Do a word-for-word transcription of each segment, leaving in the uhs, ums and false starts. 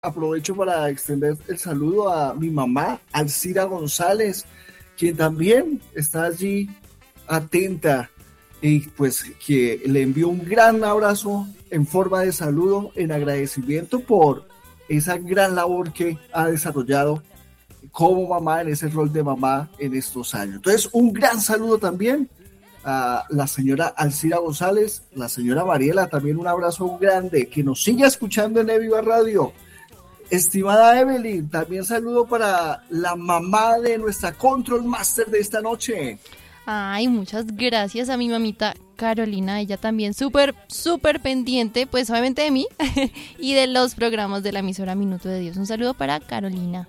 aprovecho para extender el saludo a mi mamá, Alcira González, quien también está allí atenta y pues que le envío un gran abrazo en forma de saludo, en agradecimiento por esa gran labor que ha desarrollado como mamá, en ese rol de mamá en estos años. Entonces, un gran saludo también a la señora Alcira González, la señora Mariela, también un abrazo grande, que nos siga escuchando en Eviva Radio. Estimada Evelyn, también saludo para la mamá de nuestra Control Master de esta noche. Ay, muchas gracias a mi mamita Carolina, ella también súper, súper pendiente, pues obviamente de mí y de los programas de la emisora Minuto de Dios. Un saludo para Carolina.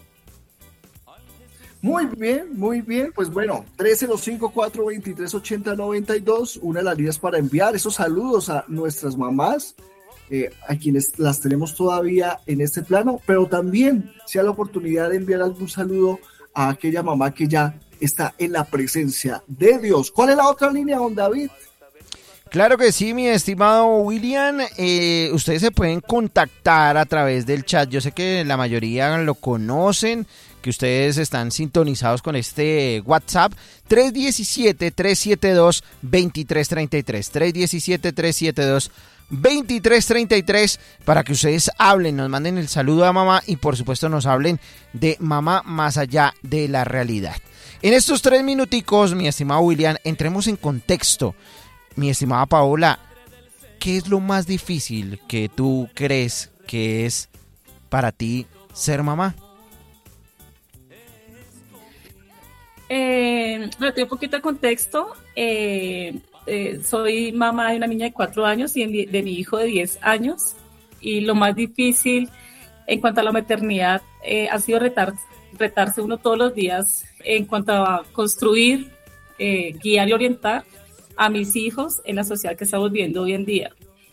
Muy bien, muy bien, pues bueno, tres cero cinco, cuatro dos tres, ocho cero nueve dos, una de las líneas para enviar esos saludos a nuestras mamás, Eh, a quienes las tenemos todavía en este plano, pero también sea la oportunidad de enviar algún saludo a aquella mamá que ya está en la presencia de Dios. ¿Cuál es la otra línea, don David? Claro que sí, mi estimado William, eh, ustedes se pueden contactar a través del chat, yo sé que la mayoría lo conocen, que ustedes están sintonizados con este WhatsApp, tres uno siete, tres siete dos, dos tres tres tres, tres uno siete, tres siete dos, dos tres tres tres, para que ustedes hablen, nos manden el saludo a mamá y por supuesto nos hablen de mamá más allá de la realidad. En estos tres minuticos, mi estimado William, entremos en contexto. Mi estimada Paola, ¿qué es lo más difícil que tú crees que es para ti ser mamá? Eh, bueno, tengo un poquito de contexto. Eh, eh, soy mamá de una niña de cuatro años y de, de mi hijo de diez años. Y lo más difícil en cuanto a la maternidad eh, ha sido retar, retarse uno todos los días en cuanto a construir, eh, guiar y orientar a mis hijos en la sociedad que estamos viviendo hoy en día.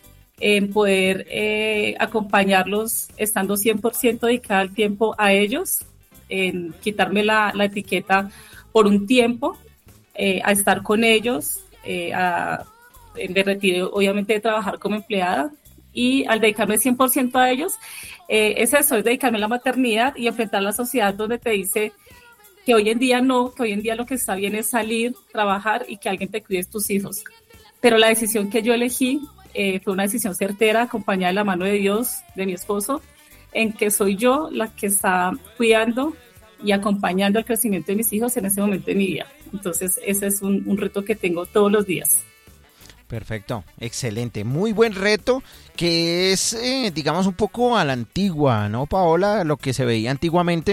En poder eh, acompañarlos estando cien por ciento dedicada al tiempo a ellos, en quitarme la, la etiqueta por un tiempo, eh, a estar con ellos, eh, a, me retiré obviamente de trabajar como empleada y al dedicarme cien por ciento a ellos, eh, es eso, es dedicarme a la maternidad y enfrentar la sociedad donde te dice que hoy en día no, que hoy en día lo que está bien es salir, trabajar y que alguien te cuide tus hijos. Pero la decisión que yo elegí eh, fue una decisión certera, acompañada de la mano de Dios, de mi esposo, en que soy yo la que está cuidando y acompañando el crecimiento de mis hijos en ese momento de mi vida. Entonces, ese es un, un reto que tengo todos los días. Perfecto, excelente, muy buen reto que es, eh, digamos, un poco a la antigua, ¿no, Paola? Lo que se veía antiguamente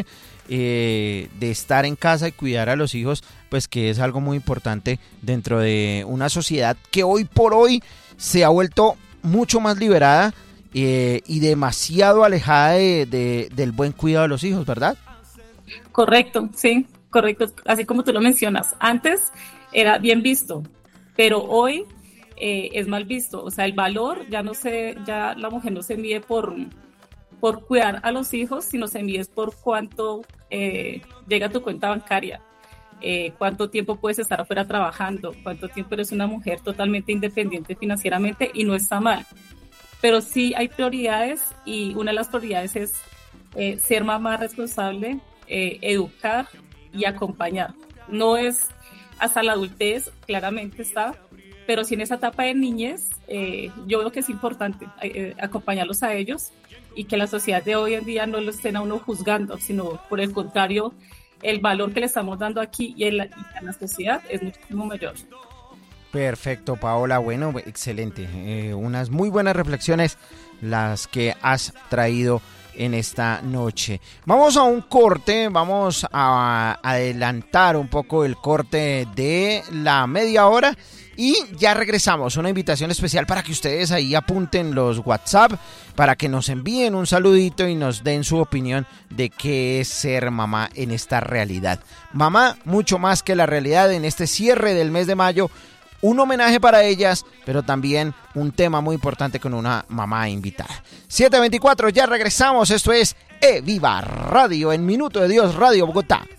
eh, de estar en casa y cuidar a los hijos, pues que es algo muy importante dentro de una sociedad que hoy por hoy se ha vuelto mucho más liberada eh, y demasiado alejada de, de, del buen cuidado de los hijos, ¿verdad? Correcto, sí, correcto, así como tú lo mencionas. Antes era bien visto, pero hoy eh, es mal visto. O sea, el valor ya no se, ya la mujer no se mide por, por cuidar a los hijos, sino se mide por cuánto eh, llega a tu cuenta bancaria, eh, cuánto tiempo puedes estar afuera trabajando, cuánto tiempo eres una mujer totalmente independiente financieramente, y no está mal. Pero sí hay prioridades y una de las prioridades es eh, ser mamá responsable, Eh, educar y acompañar. No es hasta la adultez, claramente está, pero sí en esa etapa de niñez, eh, yo veo que es importante eh, acompañarlos a ellos y que la sociedad de hoy en día no lo estén a uno juzgando, sino por el contrario, el valor que le estamos dando aquí y en la, y en la sociedad es muchísimo mayor. Perfecto, Paola, bueno, excelente, eh, unas muy buenas reflexiones las que has traído en esta noche. Vamos a un corte, vamos a adelantar un poco el corte de la media hora y ya regresamos. Una invitación especial para que ustedes ahí apunten los WhatsApp, para que nos envíen un saludito y nos den su opinión de qué es ser mamá en esta realidad. Mamá, mucho más que la realidad en este cierre del mes de mayo. Un homenaje para ellas, pero también un tema muy importante con una mamá invitada. siete veinticuatro, ya regresamos. Esto es Eviva Radio en Minuto de Dios, Radio Bogotá.